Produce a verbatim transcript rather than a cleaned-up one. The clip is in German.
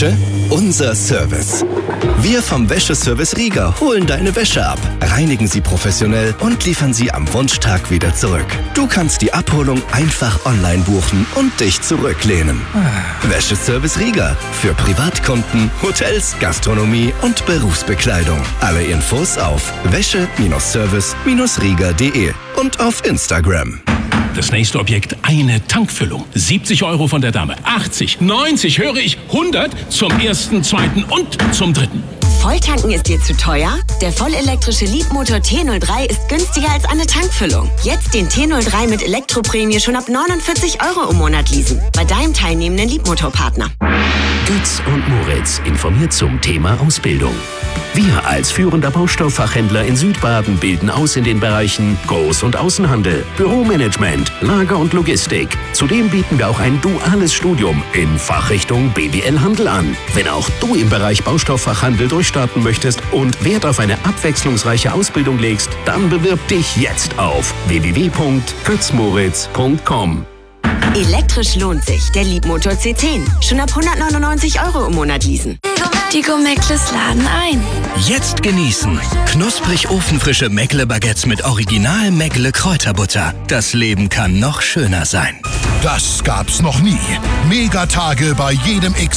Wäsche? Unser Service. Wir vom Wäscheservice Rieger holen deine Wäsche ab, reinigen sie professionell und liefern sie am Wunschtag wieder zurück. Du kannst die Abholung einfach online buchen und dich zurücklehnen. Wäscheservice Rieger. Für Privatkunden, Hotels, Gastronomie und Berufsbekleidung. Alle Infos auf wäsche Service Rieger punkt de und auf Instagram. Das nächste Objekt, eine Tankfüllung. siebzig Euro von der Dame. achtzig, neunzig, höre ich, hundert zum ersten, zweiten und zum dritten. Volltanken ist dir zu teuer? Der vollelektrische Leapmotor T null drei ist günstiger als eine Tankfüllung. Jetzt den T null drei mit Elektroprämie schon ab neunundvierzig Euro im Monat leasen. Bei deinem teilnehmenden Leapmotor-Partner. Götz und Moritz informiert zum Thema Ausbildung. Wir als führender Baustofffachhändler in Südbaden bilden aus in den Bereichen Groß- und Außenhandel, Büromanagement, Lager und Logistik. Zudem bieten wir auch ein duales Studium in Fachrichtung B W L-Handel an. Wenn auch du im Bereich Baustofffachhandel durchstarten möchtest und Wert auf eine abwechslungsreiche Ausbildung legst, dann bewirb dich jetzt auf w w w punkt götz moritz punkt com. Elektrisch lohnt sich. Der Leapmotor C zehn. Schon ab hundertneunundneunzig Euro im Monat leasen. Die Gomeckles laden ein. Jetzt genießen. Knusprig ofenfrische Meckle-Baguettes mit Original Meckle Kräuterbutter. Das Leben kann noch schöner sein. Das gab's noch nie. Megatage bei jedem X